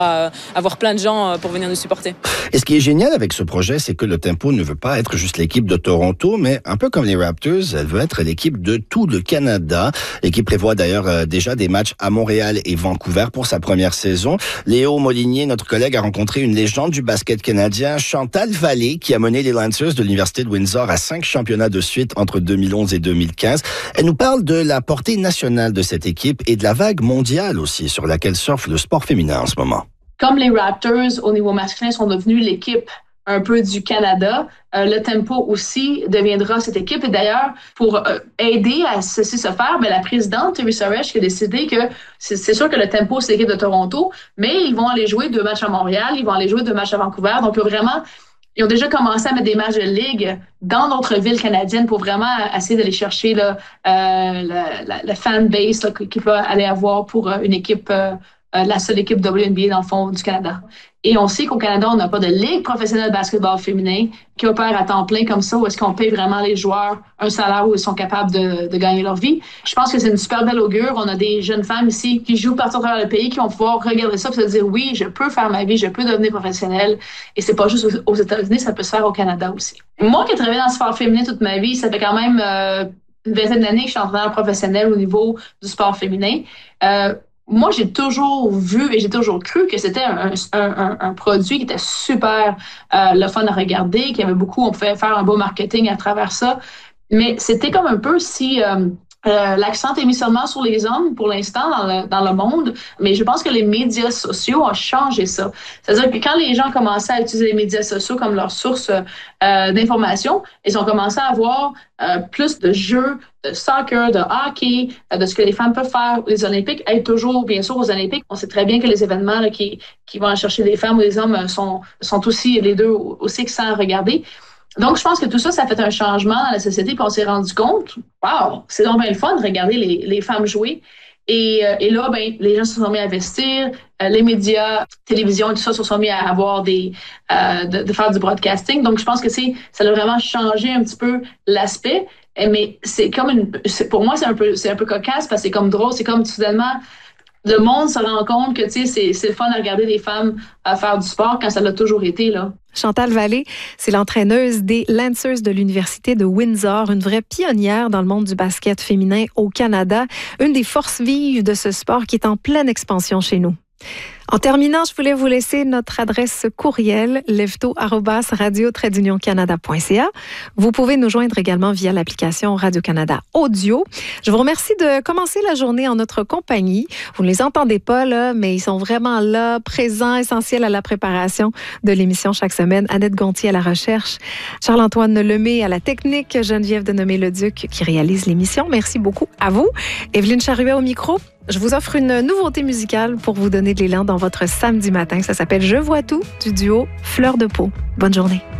avoir plein de gens pour venir nous supporter. Et ce qui est génial avec ce projet, c'est que le Tempo ne veut pas être juste l'équipe de Toronto, mais un peu comme les Raptors, elle veut être l'équipe de tout le Canada et qui prévoit d'ailleurs déjà des matchs à Montréal et Vancouver pour sa première saison. Léo Molinier, notre collègue, a rencontré une légende du basket canadien, Chantal Vallée, qui a mené les Lancers de l'Université de Windsor à 5 championnats de suite entre 2011 et 2015. Elle nous parle de la portée nationale de cette équipe et de la vague mondiale aussi sur laquelle surfe le sport féminin en ce moment. Comme les Raptors, au niveau masculin, sont devenus l'équipe un peu du Canada, le Tempo aussi deviendra cette équipe. Et d'ailleurs, pour aider à ceci se faire, la présidente, Teresa Resch, qui a décidé que c'est sûr que le Tempo, c'est l'équipe de Toronto, mais ils vont aller jouer 2 matchs à Montréal, ils vont aller jouer 2 matchs à Vancouver. Donc, ils ont déjà commencé à mettre des matchs de ligue dans d'autres villes canadiennes pour vraiment essayer d'aller chercher la fan base qu'il peut aller avoir pour une équipe la seule équipe WNBA dans le fond du Canada. Et on sait qu'au Canada, on n'a pas de ligue professionnelle de basketball féminin qui opère à temps plein comme ça, où est-ce qu'on paye vraiment les joueurs un salaire où ils sont capables de gagner leur vie. Je pense que c'est une super belle augure. On a des jeunes femmes ici qui jouent partout à travers le pays, qui vont pouvoir regarder ça et se dire oui, je peux faire ma vie, je peux devenir professionnelle. Et c'est pas juste aux États-Unis, ça peut se faire au Canada aussi. Moi qui ai travaillé dans le sport féminin toute ma vie, ça fait quand même une vingtaine d'années que je suis entraîneur professionnel au niveau du sport féminin. Moi, j'ai toujours vu et j'ai toujours cru que c'était un produit qui était super le fun à regarder, qu'il y avait beaucoup, on pouvait faire un beau marketing à travers ça. Mais c'était comme un peu si l'accent est mis seulement sur les hommes pour l'instant dans le monde, mais je pense que les médias sociaux ont changé ça. C'est-à-dire que quand les gens commençaient à utiliser les médias sociaux comme leur source d'information, ils ont commencé à avoir plus de jeux de soccer, de hockey, de ce que les femmes peuvent faire. Les Olympiques aident toujours, bien sûr, aux Olympiques. On sait très bien que les événements là, qui vont aller chercher les femmes ou les hommes sont aussi, les deux, aussi excellents à regarder. Donc, je pense que tout ça, ça fait un changement dans la société, puis on s'est rendu compte, wow, c'est donc bien le fun de regarder les femmes jouer. Et là, les gens se sont mis à investir, les médias, télévision et tout ça se sont mis à avoir de faire du broadcasting. Donc, je pense que ça a vraiment changé un petit peu l'aspect. Mais pour moi, c'est un peu cocasse parce que c'est comme drôle, c'est comme soudainement, le monde se rend compte que c'est le fun de regarder des femmes faire du sport quand ça l'a toujours été, là. Chantal Vallée, c'est l'entraîneuse des Lancers de l'Université de Windsor, une vraie pionnière dans le monde du basket féminin au Canada, une des forces vives de ce sport qui est en pleine expansion chez nous. En terminant, je voulais vous laisser notre adresse courriel lefto@radio-canada.ca. Vous pouvez nous joindre également via l'application Radio-Canada Audio. Je vous remercie de commencer la journée en notre compagnie. Vous ne les entendez pas, là, mais ils sont vraiment là, présents, essentiels à la préparation de l'émission chaque semaine. Annette Gontier à la recherche, Charles-Antoine Lemay à la technique, Geneviève Denomé-Leduc qui réalise l'émission. Merci beaucoup à vous. Evelyne Charuet au micro. Je vous offre une nouveauté musicale pour vous donner de l'élan dans votre samedi matin. Ça s'appelle « Je vois tout » du duo Fleur de Peau. Bonne journée.